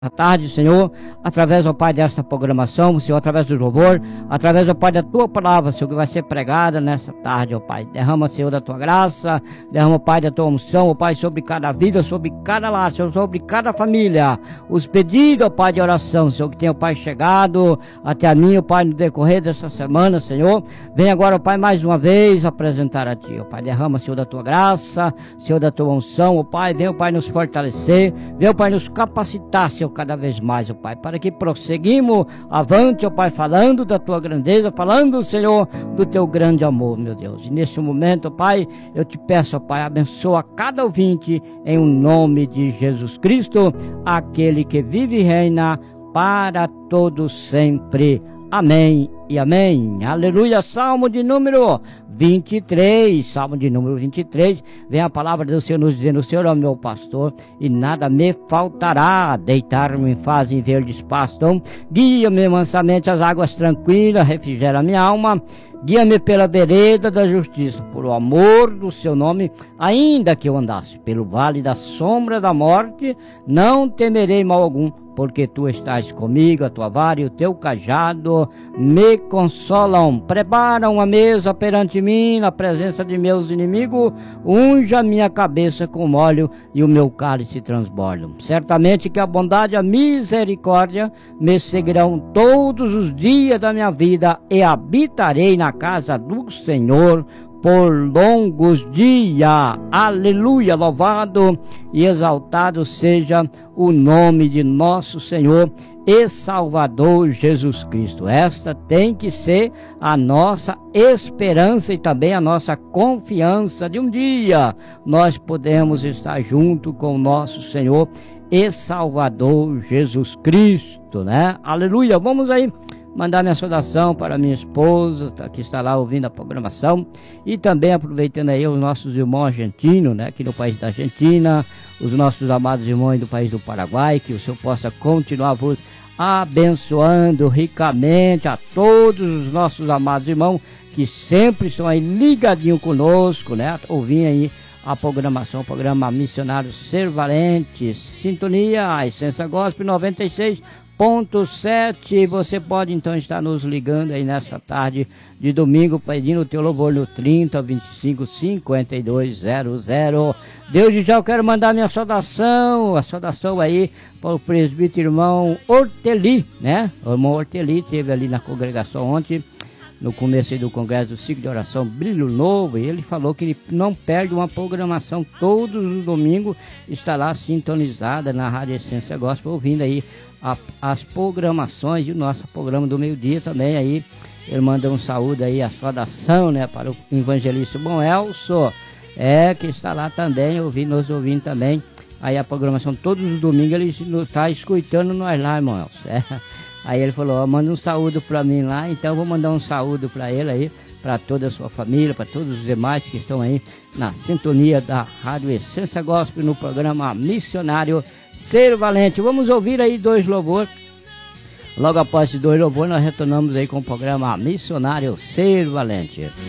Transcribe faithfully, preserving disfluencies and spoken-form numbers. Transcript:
à tarde, Senhor, através, ó Pai, desta programação, Senhor, através do louvor, através, ó Pai, da Tua palavra, Senhor, que vai ser pregada nessa tarde, ó Pai. Derrama, Senhor, da Tua graça, derrama, ó Pai, da Tua unção, ó Pai, sobre cada vida, sobre cada lar, Senhor, sobre cada família. Os pedidos, ó Pai, de oração, Senhor, que tenha, ó Pai, chegado até a mim, ó Pai, no decorrer dessa semana, Senhor. Vem agora, ó Pai, mais uma vez apresentar a Ti, ó Pai. Derrama, Senhor, da Tua graça, Senhor, da Tua unção, ó Pai. Vem, ó Pai, nos fortalecer, vem, ó Pai, nos capacitar, Senhor, cada vez mais, ó Pai, para que prosseguimos avante, ó Pai, falando da Tua grandeza, falando, Senhor, do Teu grande amor, meu Deus. E neste momento, ó Pai, eu te peço, ó Pai, abençoa cada ouvinte em o nome de Jesus Cristo, aquele que vive e reina para todos sempre. Amém e amém. Aleluia. Salmo de número vinte e três. Salmo de número vinte e três. Vem a palavra do Senhor nos dizendo: o Senhor é o meu pastor e nada me faltará. Deitar-me em fazem verdes pastos. Guia-me mansamente às águas tranquilas. Refrigera a minha alma. Guia-me pela vereda da justiça, por o amor do seu nome. Ainda que eu andasse pelo vale da sombra da morte, não temerei mal algum, porque tu estás comigo, a tua vara e o teu cajado me consolam. Prepara uma mesa perante mim, na presença de meus inimigos. Unja a minha cabeça com óleo e o meu cálice transbordam. Certamente que a bondade e a misericórdia me seguirão todos os dias da minha vida, e habitarei na casa do Senhor por longos dias. Aleluia. Louvado e exaltado seja o nome de nosso Senhor e Salvador Jesus Cristo. Esta tem que ser a nossa esperança e também a nossa confiança de um dia nós podemos estar junto com o nosso Senhor e Salvador Jesus Cristo, né? Aleluia. Vamos aí mandar minha saudação para minha esposa, que está lá ouvindo a programação, e também aproveitando aí os nossos irmãos argentinos, né, aqui no país da Argentina, os nossos amados irmãos do país do Paraguai, que o Senhor possa continuar vos abençoando ricamente a todos os nossos amados irmãos que sempre estão aí ligadinho conosco, né, ouvindo aí a programação, o programa Missionário Ser Valente, sintonia, a Essência Gospel noventa e seis ponto sete. Você pode então estar nos ligando aí nessa tarde de domingo, pedindo o teu louvor no trinta, vinte e cinco, cinquenta e dois zero zero. Desde já eu quero mandar minha saudação, a saudação aí para o presbítero irmão Orteli, né? O irmão Orteli esteve ali na congregação ontem, no começo do congresso do ciclo de oração Brilho Novo, e ele falou que ele não perde uma programação todos os domingos, está lá sintonizada na Rádio Essência Gospel, ouvindo aí a, as programações e o nosso programa do meio-dia também. Aí ele manda um saúde aí, a saudação, né, para o evangelista Bom Elso, é, que está lá também, ouvindo, nos ouvindo também aí a programação todos os domingos. Ele está escutando nós lá, irmão Elso, é. Aí ele falou: ó, manda um saúdo para mim lá, então eu vou mandar um saúdo para ele aí, para toda a sua família, para todos os demais que estão aí na sintonia da Rádio Essência Gospel no programa Missionário Ser Valente. Vamos ouvir aí dois louvores. Logo após esses dois louvores nós retornamos aí com o programa Missionário Ser Valente.